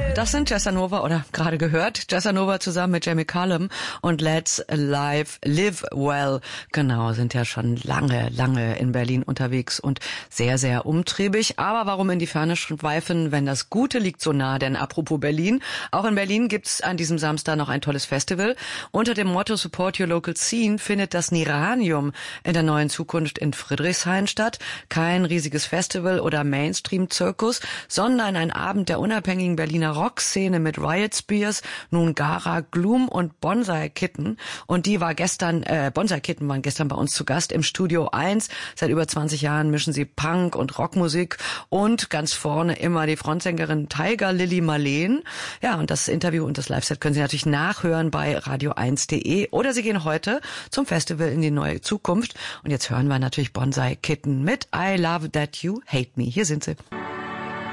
Das sind Jessanova oder gerade gehört, Jessanova zusammen mit Jamie Cullum und Let's Live Well. Genau, sind ja schon lange in Berlin unterwegs und sehr, sehr umtriebig. Aber warum in die Ferne schweifen, wenn das Gute liegt so nah? Denn apropos Berlin, auch in Berlin gibt's an diesem Samstag noch ein tolles Festival. Unter dem Motto Support Your Local Scene findet das Niranium in der neuen Zukunft in Friedrichshain statt. Kein riesiges Festival oder Mainstream-Zirkus, sondern ein Abend der unabhängigen Berliner Rockszene mit Riot Spears, Nungara, Gloom und Bonsai Kitten. Und die war Bonsai Kitten waren gestern bei uns zu Gast im Studio 1. Seit über 20 Jahren mischen sie Punk und Rockmusik und ganz vorne immer die Frontsängerin Tiger Lily Marleen. Ja, und das Interview und das Live-Set können Sie natürlich nachhören bei radio1.de oder Sie gehen heute zum Festival in die neue Zukunft. Und jetzt hören wir natürlich Bonsai Kitten mit I Love That You Hate Me. Hier sind sie.